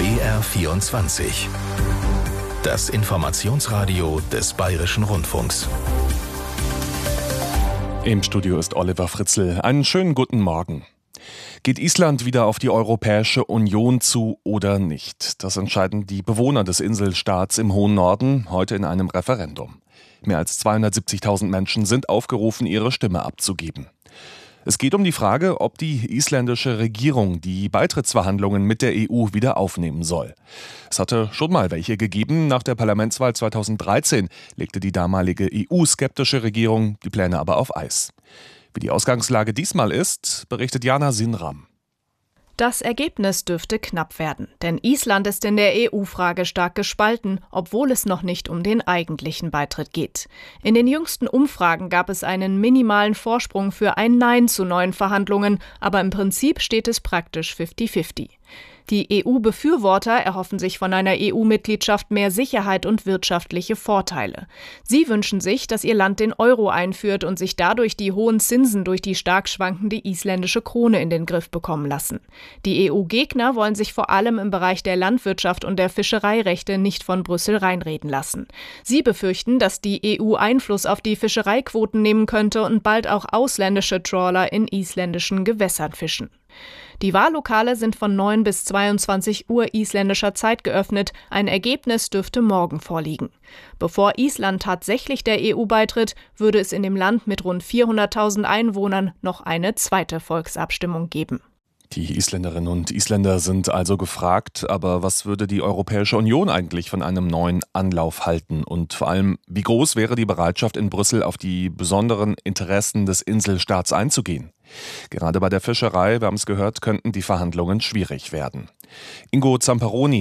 BR24. Das Informationsradio des Bayerischen Rundfunks. Im Studio ist Oliver Fritzl. Einen schönen guten Morgen. Geht Island wieder auf die Europäische Union zu oder nicht? Das entscheiden die Bewohner des Inselstaats im hohen Norden heute in einem Referendum. Mehr als 270.000 Menschen sind aufgerufen, ihre Stimme abzugeben. Es geht um die Frage, ob die isländische Regierung die Beitrittsverhandlungen mit der EU wieder aufnehmen soll. Es hatte schon mal welche gegeben. Nach der Parlamentswahl 2013 legte die damalige EU-skeptische Regierung die Pläne aber auf Eis. Wie die Ausgangslage diesmal ist, berichtet Jana Sinram. Das Ergebnis dürfte knapp werden, denn Island ist in der EU-Frage stark gespalten, obwohl es noch nicht um den eigentlichen Beitritt geht. In den jüngsten Umfragen gab es einen minimalen Vorsprung für ein Nein zu neuen Verhandlungen, aber im Prinzip steht es praktisch 50-50. Die EU-Befürworter erhoffen sich von einer EU-Mitgliedschaft mehr Sicherheit und wirtschaftliche Vorteile. Sie wünschen sich, dass ihr Land den Euro einführt und sich dadurch die hohen Zinsen durch die stark schwankende isländische Krone in den Griff bekommen lassen. Die EU-Gegner wollen sich vor allem im Bereich der Landwirtschaft und der Fischereirechte nicht von Brüssel reinreden lassen. Sie befürchten, dass die EU Einfluss auf die Fischereiquoten nehmen könnte und bald auch ausländische Trawler in isländischen Gewässern fischen. Die Wahllokale sind von 9 bis 22 Uhr isländischer Zeit geöffnet. Ein Ergebnis dürfte morgen vorliegen. Bevor Island tatsächlich der EU beitritt, würde es in dem Land mit rund 400.000 Einwohnern noch eine zweite Volksabstimmung geben. Die Isländerinnen und Isländer sind also gefragt, aber was würde die Europäische Union eigentlich von einem neuen Anlauf halten? Und vor allem, wie groß wäre die Bereitschaft in Brüssel, auf die besonderen Interessen des Inselstaats einzugehen? Gerade bei der Fischerei, wir haben es gehört, könnten die Verhandlungen schwierig werden. Ingo Zamperoni